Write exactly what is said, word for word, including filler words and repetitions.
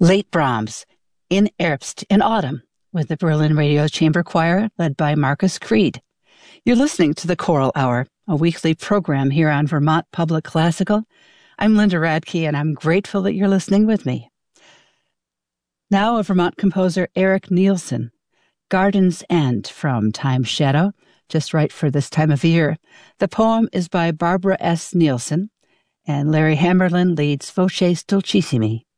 Late Brahms, In Erbst, in Autumn, with the Berlin Radio Chamber Choir, led by Marcus Creed. You're listening to the Choral Hour, a weekly program here on Vermont Public Classical. I'm Linda Radke, and I'm grateful that you're listening with me. Now, a Vermont composer, Eric Nielsen, Garden's End from Time's Shadow, just right for this time of year. The poem is by Barbara S. Nielsen, and Larry Hammerlin leads Voces Dolcissimi.